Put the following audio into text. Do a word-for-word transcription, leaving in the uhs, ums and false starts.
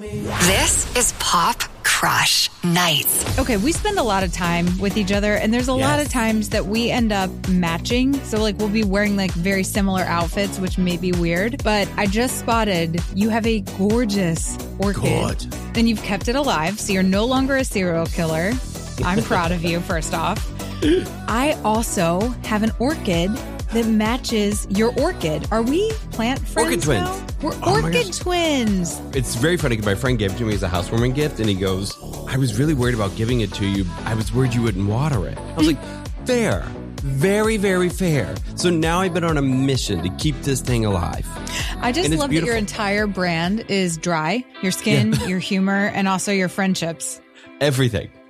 This is Pop Crush Nights. Okay, we spend a lot of time with each other, and there's a yes. lot of times that we end up matching. So, like, we'll be wearing, like, very similar outfits, which may be weird. But I just spotted you have a gorgeous orchid. Good. And you've kept it alive, so you're no longer a serial killer. I'm proud of you, first off. I also have an orchid that matches your orchid. Are we plant friends Orchid twins. now? We're Oh orchid twins. It's very funny because my friend gave it to me as a housewarming gift, and he goes, I was really worried about giving it to you. I was worried you wouldn't water it. I was like, fair. Very, very fair. So now I've been on a mission to keep this thing alive. I just love beautiful. that your entire brand is dry. Your skin, yeah. your humor, and also your friendships. Everything.